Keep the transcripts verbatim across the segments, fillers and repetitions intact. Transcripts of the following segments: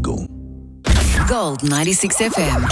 Google. Gold ninety-six F M.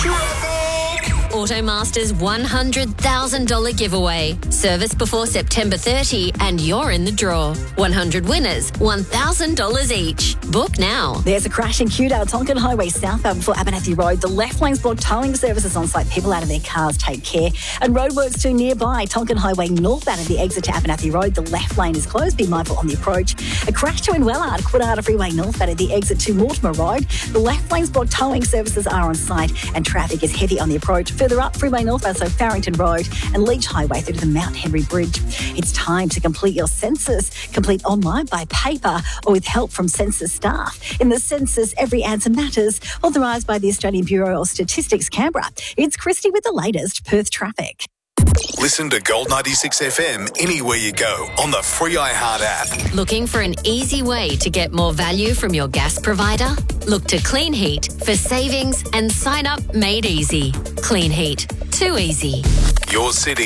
Automaster's one hundred thousand dollars giveaway. Service before September thirtieth and you're in the draw. one hundred winners, one thousand dollars each. Book now. There's a crash in Kewdale, Tonkin Highway southbound before Abernathy Road. The left lane's blocked. Towing services on site. People out of their cars, take care. And roadworks too nearby. Tonkin Highway northbound at the exit to Abernathy Road. The left lane is closed. Be mindful on the approach. A crash to Inwellard, Quinarda Freeway northbound at the exit to Mortimer Road. The left lane's blocked. Towing services are on site and traffic is heavy on the approach. Further up, Freeway northbound, so Farrington Road and Leach Highway through to the Mount Henry Bridge. It's time to complete your census. Complete online, by paper or with help from census staff. In the census, every answer matters. Authorised by the Australian Bureau of Statistics, Canberra. It's Christy with the latest Perth traffic. Listen to Gold ninety-six F M anywhere you go on the free iHeart app. Looking for an easy way to get more value from your gas provider? Look to Clean Heat for savings and sign up made easy. Clean Heat. Too easy. Your city,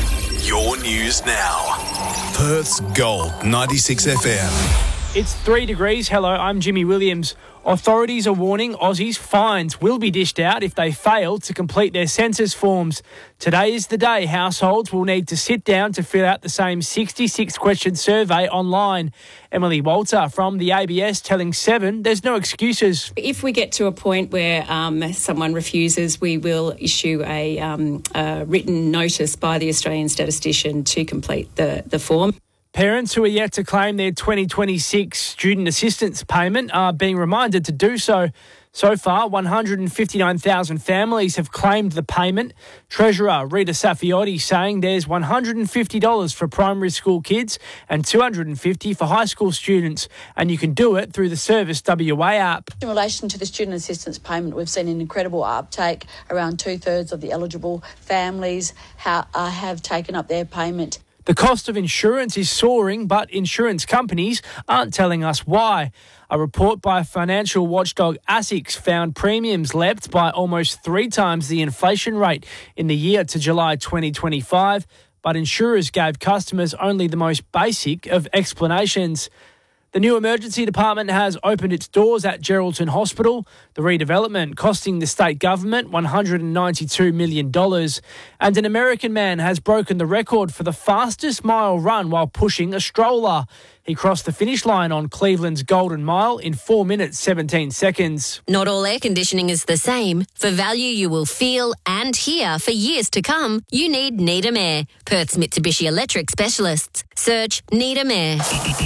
your news now. Perth's Gold ninety-six F M. It's three degrees. Hello, I'm Jimmy Williams. Authorities are warning Aussies fines will be dished out if they fail to complete their census forms. Today is the day households will need to sit down to fill out the same sixty-six question survey online. Emily Walter from the A B S telling Seven there's no excuses. If we get to a point where um, someone refuses, we will issue a, um, a written notice by the Australian statistician to complete the, the form. Parents who are yet to claim their twenty twenty-six student assistance payment are being reminded to do so. So far, one hundred fifty-nine thousand families have claimed the payment. Treasurer Rita Safiotti saying there's one hundred fifty dollars for primary school kids and two hundred fifty dollars for high school students, and you can do it through the Service W A app. In relation to the student assistance payment, we've seen an incredible uptake. Around two-thirds of the eligible families ha- uh, have taken up their payment. The cost of insurance is soaring, but insurance companies aren't telling us why. A report by financial watchdog ASICS found premiums leapt by almost three times the inflation rate in the year to July twenty twenty-five, but insurers gave customers only the most basic of explanations. The new emergency department has opened its doors at Geraldton Hospital, the redevelopment costing the state government one hundred ninety-two million dollars. And an American man has broken the record for the fastest mile run while pushing a stroller. He crossed the finish line on Cleveland's Golden Mile in four minutes, seventeen seconds. Not all air conditioning is the same. For value you will feel and hear for years to come, you need Needham Air. Perth's Mitsubishi Electric specialists. Search Needham Air.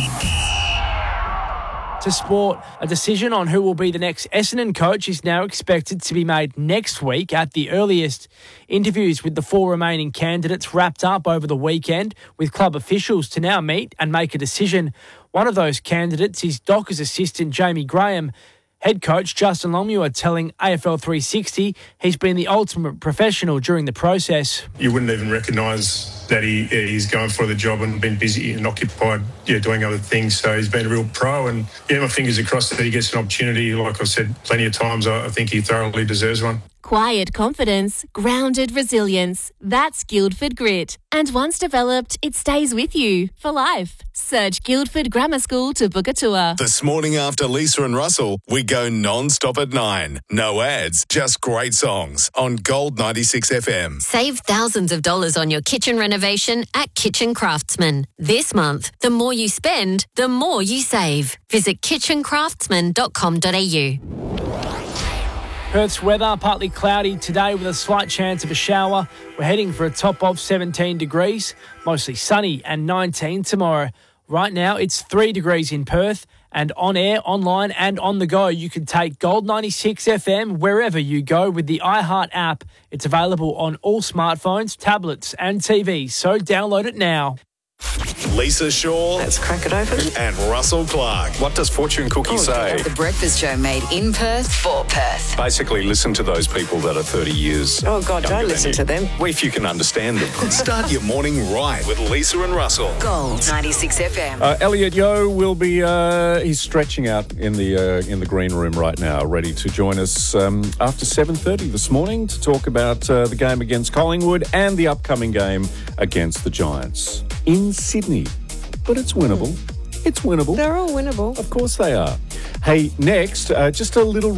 To sport, a decision on who will be the next Essendon coach is now expected to be made next week at the earliest. Interviews with the four remaining candidates wrapped up over the weekend, with club officials to now meet and make a decision. One of those candidates is Dockers assistant Jamie Graham. Head coach Justin Longmuir telling A F L three sixty he's been the ultimate professional during the process. You wouldn't even recognise that he he's going for the job and been busy and occupied, yeah, doing other things. So he's been a real pro, and yeah, my fingers are crossed that he gets an opportunity. Like I've said plenty of times, I think he thoroughly deserves one. Quiet confidence, grounded resilience. That's Guildford Grit. And once developed, it stays with you for life. Search Guildford Grammar School to book a tour. This morning after Lisa and Russell, we go non-stop at nine. No ads, just great songs on Gold ninety-six F M. Save thousands of dollars on your kitchen renovation at Kitchen Craftsman. This month, the more you spend, the more you save. Visit kitchen craftsman dot com dot a u. Perth's weather, partly cloudy today with a slight chance of a shower. We're heading for a top of seventeen degrees, mostly sunny, and nineteen tomorrow. Right now, it's three degrees in Perth, and on air, online, and on the go, you can take Gold ninety-six F M wherever you go with the iHeart app. It's available on all smartphones, tablets, and T Vs, so download it now. Lisa Shaw. Let's crack it open. And Russell Clark. What does Fortune Cookie Oh, say? The breakfast show made in Perth for Perth. Basically, listen to those people that are thirty years. Oh, God, don't listen to them. Well, if you can understand them. Start your morning right with Lisa and Russell. Gold ninety-six F M. Uh, Elliot Yeo will be, uh, he's stretching out in the uh, in the green room right now, ready to join us um, after seven thirty this morning to talk about uh, the game against Collingwood and the upcoming game against the Giants in Sydney. But it's winnable. It's winnable. They're all winnable. Of course they are. Hey, next, uh, just a little